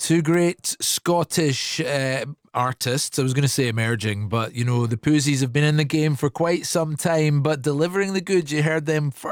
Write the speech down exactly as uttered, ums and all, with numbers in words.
Two great Scottish uh, artists. I was going to say emerging, but you know, the Poozies have been in the game for quite some time, but delivering the goods. You heard them first.